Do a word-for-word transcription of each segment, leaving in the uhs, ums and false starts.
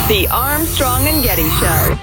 The Armstrong and Getty Show.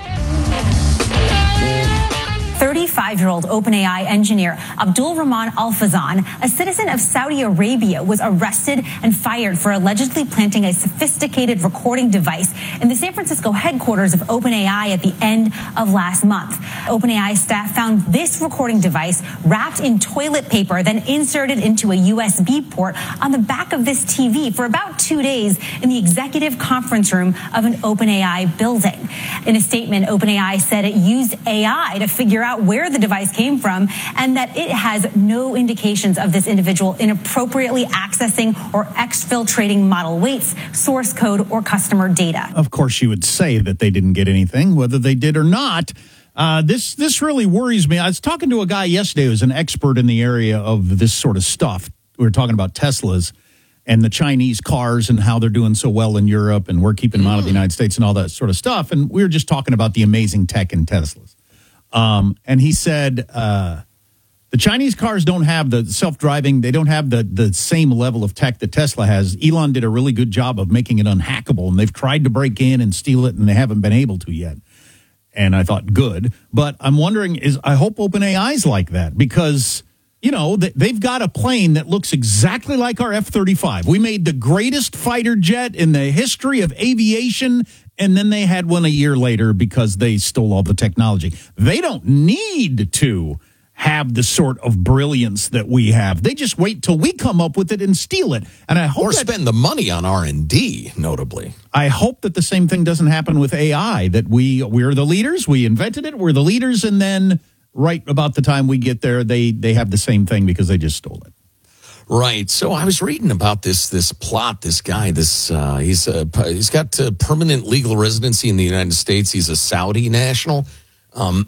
thirty-five-year-old OpenAI engineer Abdul Rahman Al-Fazan, a citizen of Saudi Arabia, was arrested and fired for allegedly planting a sophisticated recording device in the San Francisco headquarters of OpenAI at the end of last month. OpenAI staff found this recording device wrapped in toilet paper, then inserted into a U S B port on the back of this T V for about two days in the executive conference room of an OpenAI building. In a statement, OpenAI said it used A I to figure out where the device came from and that it has no indications of this individual inappropriately accessing or exfiltrating model weights, source code, or customer data. Of course, you would say that they didn't get anything, whether they did or not. Uh, this this really worries me. I was talking to a guy yesterday who's an expert in the area of this sort of stuff. We were talking about Teslas and the Chinese cars and how they're doing so well in Europe, and we're keeping them out of the United States and all that sort of stuff. And we were just talking about the amazing tech in Teslas. Um, and he said uh, the Chinese cars don't have the self-driving. They don't have the, the same level of tech that Tesla has. Elon did a really good job of making it unhackable, and they've tried to break in and steal it, and they haven't been able to yet. And I thought, good. But I'm wondering, is I hope OpenAI's like that, because, you know, they've got a plane that looks exactly like our F thirty-five. We made the greatest fighter jet in the history of aviation, and then they had one a year later because they stole all the technology. They don't need to have the sort of brilliance that we have. They just wait till we come up with it and steal it. And I hope or that, spend the money on R and D, notably. I hope that the same thing doesn't happen with A I, that we, we're the leaders, we invented it, we're the leaders, and then right about the time we get there, they, they have the same thing because they just stole it. Right. So I was reading about this this plot. This guy, this uh, he's a, he's got a permanent legal residency in the United States. He's a Saudi national, um,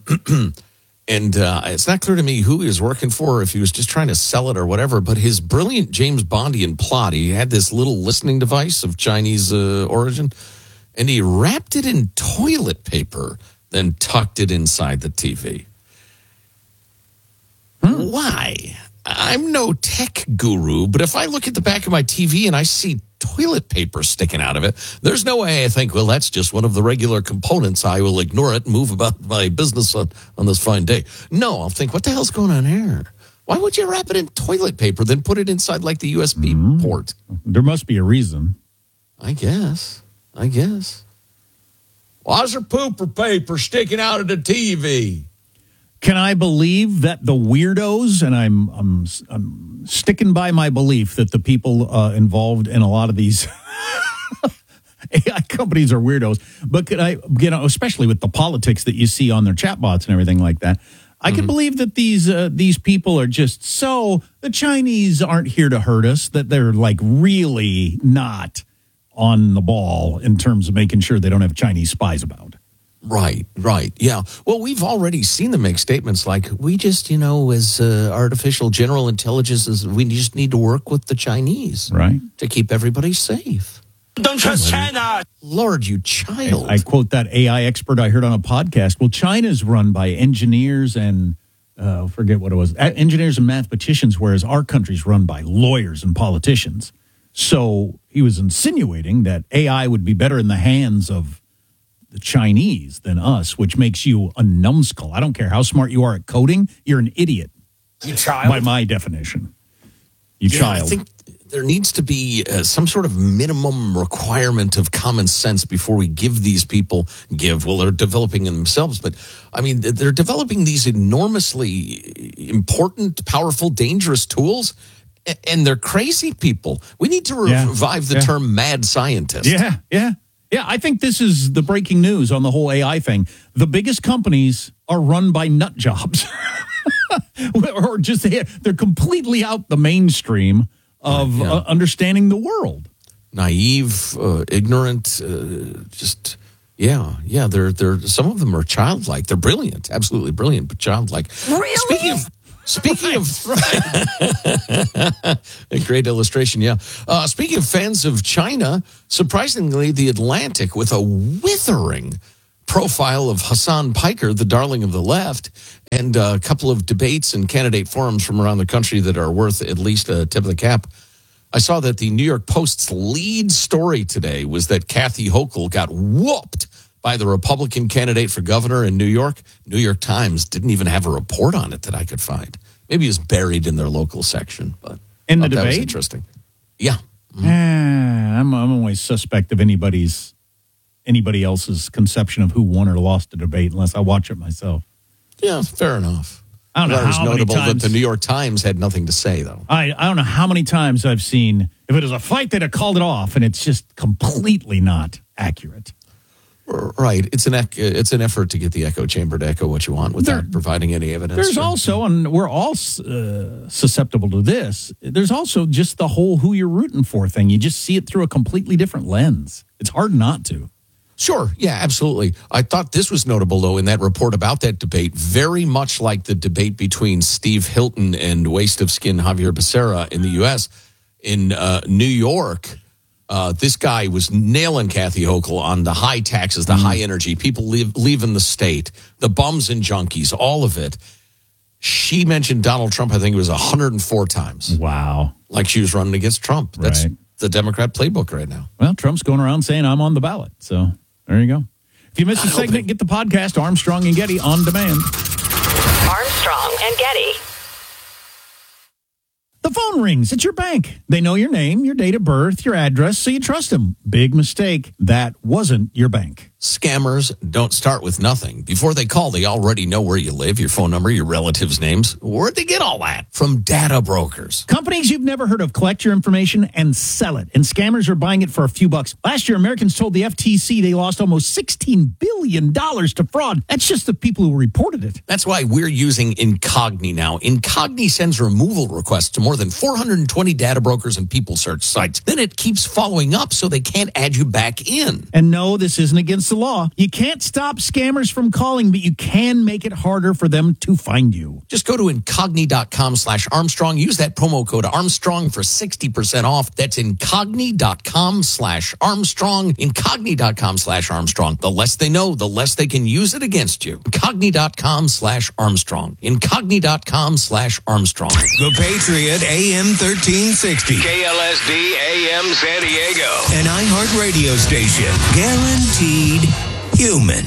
and uh, it's not clear to me who he was working for, or if he was just trying to sell it or whatever. But his brilliant James Bondian plot, he had this little listening device of Chinese uh, origin, and he wrapped it in toilet paper, then tucked it inside the T V. Hmm. Why? I'm no tech guru, but if I look at the back of my T V and I see toilet paper sticking out of it, there's no way I think, well, that's just one of the regular components. I will ignore it and move about my business on, on this fine day. No, I'll think, what the hell's going on here? Why would you wrap it in toilet paper, then put it inside like the U S B mm-hmm. port? There must be a reason. I guess. I guess. Why is there pooper paper sticking out of the T V? Can I believe that the weirdos, and I'm I'm, I'm sticking by my belief that the people uh, involved in a lot of these A I companies are weirdos, but could I, you know, especially with the politics that you see on their chatbots and everything like that, I mm-hmm. can believe that these uh, these people are just so, the Chinese aren't here to hurt us, that they're like really not on the ball in terms of making sure they don't have Chinese spies about. Right, right, yeah. Well, we've already seen them make statements like, we just, you know, as uh, artificial general intelligence, is, we just need to work with the Chinese, right, to keep everybody safe. Don't trust China. Lord, you child. I, I quote that A I expert I heard on a podcast. Well, China's run by engineers and, uh, forget what it was, engineers and mathematicians, whereas our country's run by lawyers and politicians. So he was insinuating that A I would be better in the hands of the Chinese than us, which makes you a numbskull. I don't care how smart you are at coding, you're an idiot. You child. By my definition. You yeah, child. I think there needs to be uh, some sort of minimum requirement of common sense before we give these people, give, well, they're developing themselves, but I mean, they're developing these enormously important, powerful, dangerous tools, and they're crazy people. We need to re- yeah. revive the yeah. term mad scientist. Yeah, yeah. Yeah, I think this is the breaking news on the whole A I thing. The biggest companies are run by nut jobs. Or just, they're completely out the mainstream of yeah. uh, understanding the world. Naive, uh, ignorant, uh, just, yeah, yeah. They're, they're, some of them are childlike. They're brilliant, absolutely brilliant, but childlike. Really? Speaking of... Speaking right, of, right. A great illustration, yeah. Uh, speaking of fans of China, surprisingly, The Atlantic, with a withering profile of Hassan Piker, the darling of the left, and a couple of debates and candidate forums from around the country that are worth at least a tip of the cap. I saw that the New York Post's lead story today was that Kathy Hochul got whooped by the Republican candidate for governor in New York. New York Times didn't even have a report on it that I could find. Maybe it was buried in their local section, but in the that was debate. interesting. Yeah, mm-hmm. eh, I'm I'm always suspect of anybody's anybody else's conception of who won or lost a debate unless I watch it myself. Yeah, fair enough. I don't know It was how many notable times, that the New York Times had nothing to say, though. I, I don't know how many times I've seen, if it was a fight, they'd have called it off, and it's just completely not accurate. Right. It's an ec- it's an effort to get the echo chamber to echo what you want without There, providing any evidence. There's Sure. also, and we're all uh, susceptible to this, there's also just the whole who you're rooting for thing. You just see it through a completely different lens. It's hard not to. Sure. Yeah, absolutely. I thought this was notable, though, in that report about that debate, very much like the debate between Steve Hilton and waste of skin Javier Becerra in the U S. In uh, New York, uh, this guy was nailing Kathy Hochul on the high taxes, the mm. high energy, people leave, leaving the state, the bums and junkies, all of it. She mentioned Donald Trump, I think it was one hundred four times. Wow. Like she was running against Trump. That's right. The Democrat playbook right now. Well, Trump's going around saying I'm on the ballot, so... There you go. If you missed a segment, get the podcast Armstrong and Getty on demand. Armstrong and Getty. The phone rings. It's your bank. They know your name, your date of birth, your address, so you trust them. Big mistake. That wasn't your bank. Scammers don't start with nothing. Before they call, they already know where you live, your phone number, your relatives' names. Where'd they get all that? From data brokers. Companies you've never heard of collect your information and sell it, and scammers are buying it for a few bucks. Last year, Americans told the F T C they lost almost sixteen billion dollars to fraud. That's just the people who reported it. That's why we're using Incogni now. Incogni sends removal requests to more than four hundred twenty data brokers and people search sites. Then it keeps following up so they can't add you back in. And no, this isn't against the law. You can't stop scammers from calling, but you can make it harder for them to find you. Just go to incogni.com slash Armstrong. Use that promo code Armstrong for sixty percent off. That's incogni.com slash Armstrong. Incogni.com slash Armstrong. The less they know, the less they can use it against you. Incogni.com slash Armstrong. Incogni.com slash Armstrong. The Patriot A M thirteen sixty. K L S D A M San Diego. An iHeart radio station. Guaranteed human.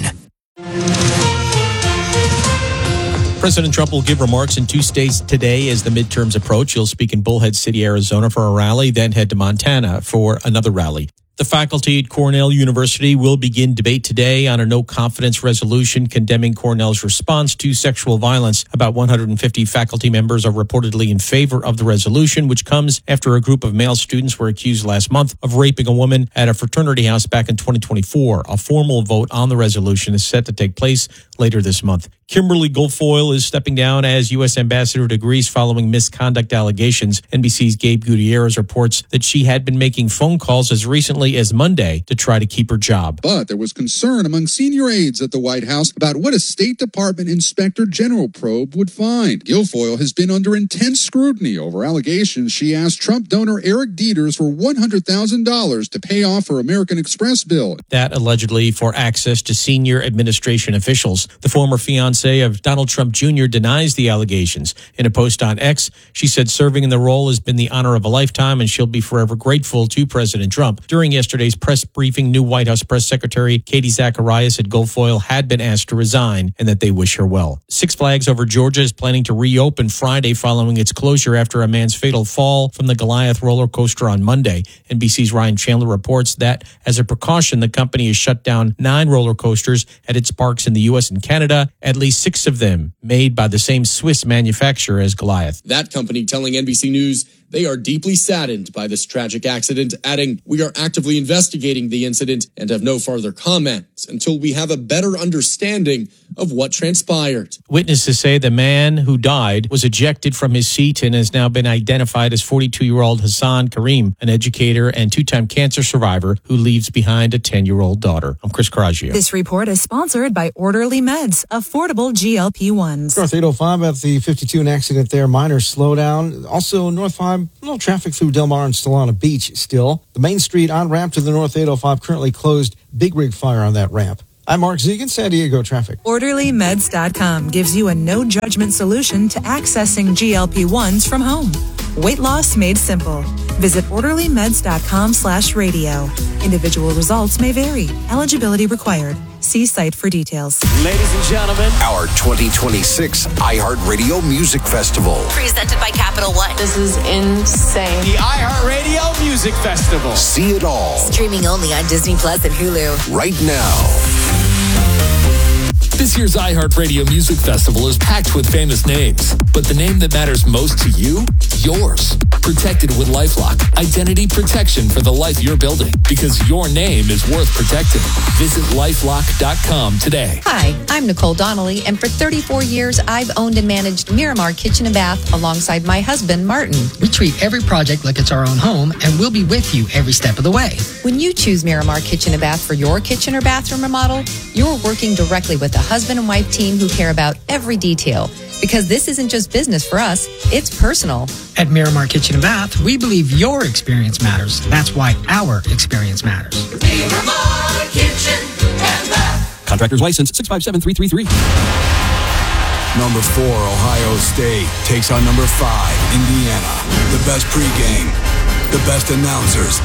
President Trump will give remarks in two states today as the midterms approach. He'll speak in Bullhead City, Arizona for a rally, then head to Montana for another rally. The faculty at Cornell University will begin debate today on a no-confidence resolution condemning Cornell's response to sexual violence. About one hundred fifty faculty members are reportedly in favor of the resolution, which comes after a group of male students were accused last month of raping a woman at a fraternity house back in twenty twenty-four. A formal vote on the resolution is set to take place later this month. Kimberly Guilfoyle is stepping down as U S ambassador to Greece following misconduct allegations. N B C's Gabe Gutierrez reports that she had been making phone calls as recently as Monday to try to keep her job. But there was concern among senior aides at the White House about what a State Department Inspector General probe would find. Guilfoyle has been under intense scrutiny over allegations she asked Trump donor Eric Dieters for one hundred thousand dollars to pay off her American Express bill. That allegedly for access to senior administration officials. The former fiancé of Donald Trump Junior denies the allegations. In a post on X, she said serving in the role has been the honor of a lifetime and she'll be forever grateful to President Trump. During yesterday's press briefing, new White House press secretary Katie Zacharias said Guilfoyle had been asked to resign and that they wish her well. Six Flags Over Georgia is planning to reopen Friday following its closure after a man's fatal fall from the Goliath roller coaster on Monday. N B C's Ryan Chandler reports that as a precaution, the company has shut down nine roller coasters at its parks in the U S and Canada, at least six of them made by the same Swiss manufacturer as Goliath. That company telling N B C News they are deeply saddened by this tragic accident, adding, "We are actively investigating the incident and have no further comments until we have a better understanding of what transpired." Witnesses say the man who died was ejected from his seat and has now been identified as forty-two-year-old Hassan Karim, an educator and two-time cancer survivor who leaves behind a ten-year-old daughter. I'm Chris Carraggio. This report is sponsored by Orderly Meds, affordable G L P ones. North eight oh five at the fifty-two, an accident there, minor slowdown. Also, North five, a little traffic through Del Mar and Solana Beach still. The Main Street on-ramp to the North eight oh five currently closed. Big rig fire on that ramp. I'm Mark Zegan, San Diego traffic. Orderly Meds dot com gives you a no-judgment solution to accessing G L P ones from home. Weight loss made simple. Visit orderly meds dot com slash radio. Individual results may vary. Eligibility required. See site for details. Ladies and gentlemen, our twenty twenty-six iHeartRadio Music Festival. Presented by Capital One. This is insane. The iHeartRadio Music Festival. See it all. Streaming only on Disney Plus and Hulu. Right now. This year's iHeartRadio Music Festival is packed with famous names, but the name that matters most to you? Yours. Protected with LifeLock. Identity protection for the life you're building, because your name is worth protecting. Visit lifelock dot com today. Hi, I'm Nicole Donnelly, and for thirty-four years, I've owned and managed Miramar Kitchen and Bath alongside my husband, Martin. We treat every project like it's our own home, and we'll be with you every step of the way. When you choose Miramar Kitchen and Bath for your kitchen or bathroom remodel, you're working directly with a husband and wife team who care about every detail. Because this isn't just business for us, it's personal. At Miramar Kitchen and Bath, we believe your experience matters. That's why our experience matters. Miramar Kitchen and Bath. Contractor's license six five seven three three three. Number four, Ohio State takes on number five, Indiana. The best pregame, the best announcers.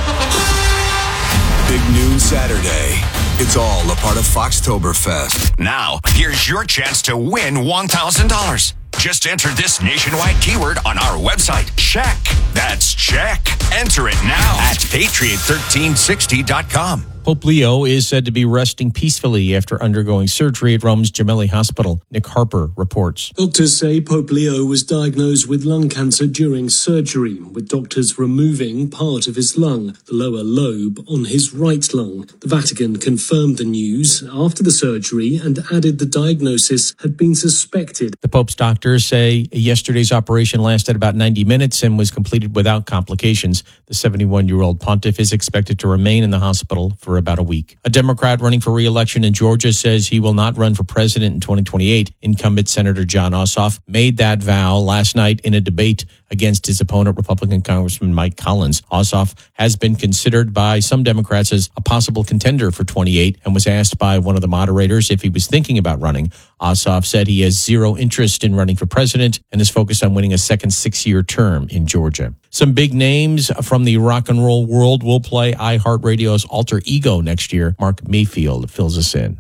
Big noon Saturday. It's all a part of Foxtoberfest. Now, here's your chance to win one thousand dollars. Just enter this nationwide keyword on our website. Check. That's check. Enter it now at patriot thirteen sixty dot com. Pope Leo is said to be resting peacefully after undergoing surgery at Rome's Gemelli Hospital. Nick Harper reports. Doctors say Pope Leo was diagnosed with lung cancer during surgery, with doctors removing part of his lung, the lower lobe, on his right lung. The Vatican confirmed the news after the surgery and added the diagnosis had been suspected. The Pope's doctors say yesterday's operation lasted about ninety minutes and was completed without complications. The seventy-one-year-old pontiff is expected to remain in the hospital for about a week. A Democrat running for re-election in Georgia says he will not run for president in twenty twenty-eight. Incumbent Senator John Ossoff made that vow last night in a debate against his opponent, Republican Congressman Mike Collins. Ossoff has been considered by some Democrats as a possible contender for twenty-eight and was asked by one of the moderators if he was thinking about running. Ossoff said he has zero interest in running for president and is focused on winning a second six-year term in Georgia. Some big names from the rock and roll world will play iHeartRadio's Alter Ego next year. Mark Mayfield fills us in.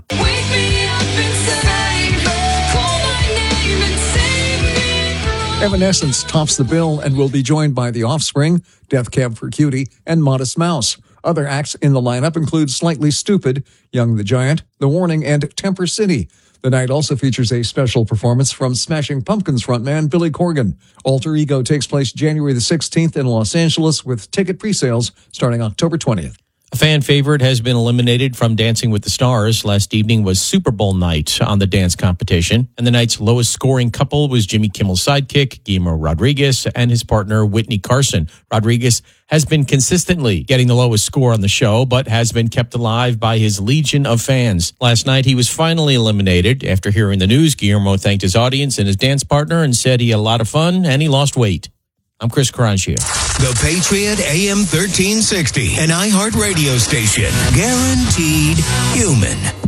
Evanescence tops the bill and will be joined by The Offspring, Death Cab for Cutie, and Modest Mouse. Other acts in the lineup include Slightly Stupid, Young the Giant, The Warning, and Temper City. The night also features a special performance from Smashing Pumpkins frontman Billy Corgan. Alter Ego takes place January the sixteenth in Los Angeles with ticket pre-sales starting October twentieth. A fan favorite has been eliminated from Dancing with the Stars. Last evening was Super Bowl night on the dance competition, and the night's lowest scoring couple was Jimmy Kimmel's sidekick, Guillermo Rodriguez, and his partner, Whitney Carson. Rodriguez has been consistently getting the lowest score on the show, but has been kept alive by his legion of fans. Last night, he was finally eliminated. After hearing the news, Guillermo thanked his audience and his dance partner and said he had a lot of fun and he lost weight. I'm Chris Carranchia. The Patriot A M thirteen sixty, an iHeart radio station. Guaranteed human.